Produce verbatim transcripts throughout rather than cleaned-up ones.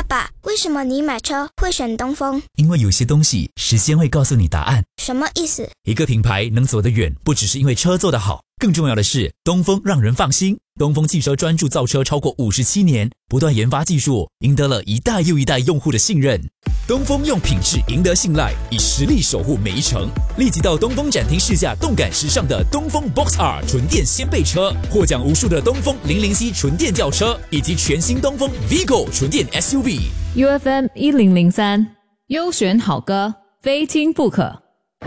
爸，为什么你买车会选东风？ 因为有些东西时间会告诉你答案。 什么意思？ 一个品牌能走得远，不只是因为车做得好，更重要的是东风让人放心。东风汽车专注造车超过五十七年，不断研发技术，赢得了一代又一代用户的信任。东风用品质赢得信赖，以实力守护每一程。立即到东风展厅试驾动感时尚的东风 Box R 纯电掀背车，获奖无数的东风零零 C 纯电轿车，以及全新东风 Vigo 纯电 S U V。U F M 一零零三，优选好歌，非听不可。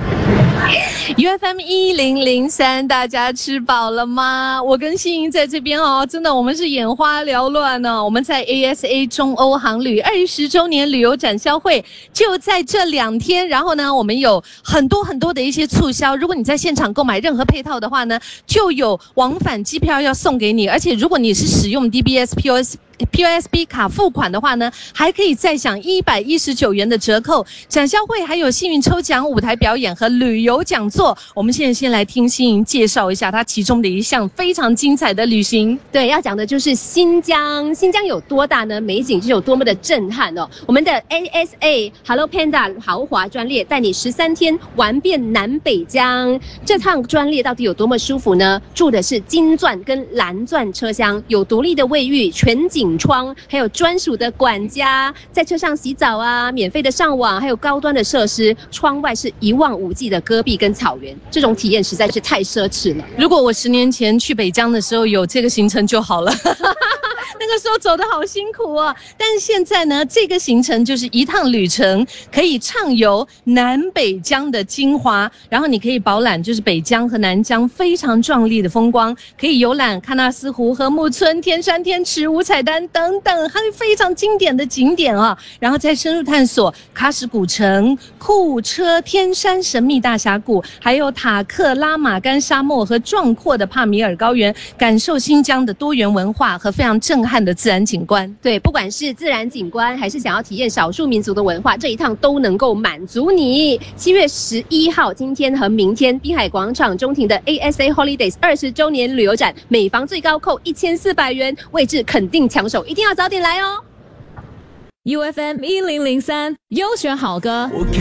U F M 一零零三，大家吃饱了吗？我跟欣莹在这边哦，真的我们是眼花缭乱呢、哦。我们在 A S A 中欧航旅二十周年旅游展销会就在这两天，然后呢，我们有很多很多的一些促销。如果你在现场购买任何配套的话呢，就有往返机票要送给你，而且如果你是使用 D B S P O S P O S B 卡付款的话呢，还可以再享一百一十九元的折扣。展销会还有幸运抽奖、舞台表演和旅游讲座。我们现在先来听欣莹介绍一下她其中的一项非常精彩的旅行。 对，要讲的就是新疆。新疆有多大呢？美景就有多么的震撼哦。我们的 A S A Hello Panda 豪华专列带你十三天玩遍南北疆。这趟专列到底有多么舒服呢？住的是金钻跟蓝钻车厢，有独立的卫浴、全景窗，还有专属的管家，在车上洗澡啊，免费的上网，还有高端的设施。窗外是一望无际的戈壁跟草原，这种体验实在是太奢侈了。 如果我十年前去北疆的时候有这个行程就好了。那个时候走得好辛苦哦，但是现在呢，这个行程就是一趟旅程，可以畅游南北疆的精华，然后你可以饱览就是北疆和南疆非常壮丽的风光，可以游览喀纳斯湖和木村、天山、天池、五彩丹等等，还有非常经典的景点啊，然后再深入探索喀什古城、库车、天山神秘大峡谷，还有塔克拉玛干沙漠和壮阔的帕米尔高原，感受新疆的多元文化和非常震撼的自然景观。 对，不管是自然景观还是想要体验少数民族的文化，这一趟都能够满足你。七月十一号，今天和明天，滨海广场中庭的 A S A Holidays 二十周年旅游展，每房最高扣一千四百元，位置肯定抢手，一定要早点来哦。 U F M 一零零三，优选好歌。